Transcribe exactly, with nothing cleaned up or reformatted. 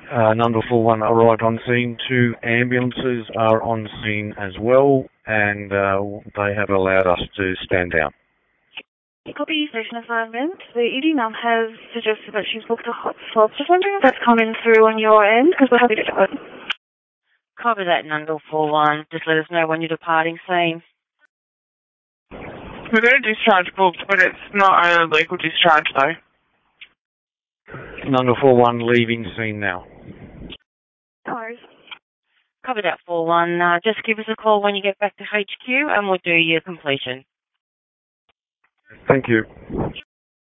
Uh, number four one arrived on scene. Two ambulances are on scene as well, and uh, they have allowed us to stand down. Copy station assignment. The E D num has suggested that she's booked a hot swab. Just wondering if that's coming through on your end, because we're happy to do it. Copy that, Nundle four one. Just let us know when you're departing scene. We've got a discharge booked, but it's not a legal discharge, though. Number four one leaving scene now. No worries. Copy that, four one. Uh, just give us a call when you get back to H Q and we'll do your completion. Thank you.